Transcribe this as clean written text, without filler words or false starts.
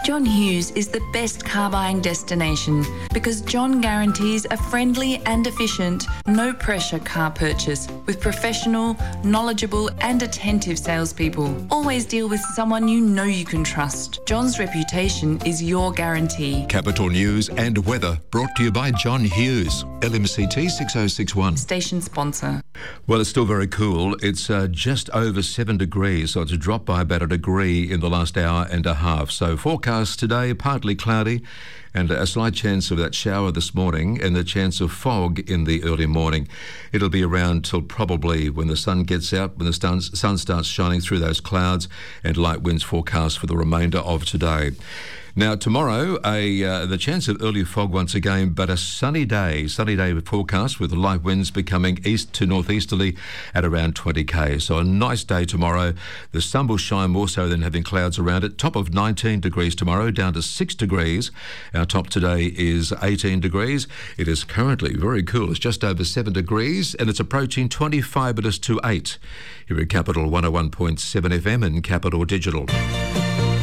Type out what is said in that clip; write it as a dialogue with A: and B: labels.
A: John Hughes is the best car buying destination because John guarantees a friendly and efficient, no-pressure car purchase with professional, knowledgeable and attentive salespeople. Always deal with someone you know you can trust. John's reputation is your guarantee.
B: Capital News and weather brought to you by John Hughes, LMCT 6061.
A: Station sponsor.
B: Well, it's still very cool. It's just over 7 degrees, so it's dropped by about a degree in the last hour and a half. So forecast today, partly cloudy and a slight chance of that shower this morning and the chance of fog in the early morning. It'll be around till probably when the sun gets out, when the sun starts shining through those clouds, and light winds forecast for the remainder of today. Now, tomorrow, the chance of early fog once again, but a sunny day forecast with light winds becoming east to northeasterly at around 20 km. So a nice day tomorrow. The sun will shine more so than having clouds around it. Top of 19 degrees tomorrow, down to 6 degrees. Our top today is 18 degrees. It is currently very cool. It's just over 7 degrees and it's approaching 25 minutes to 8 here at Capital 101.7 FM and Capital Digital.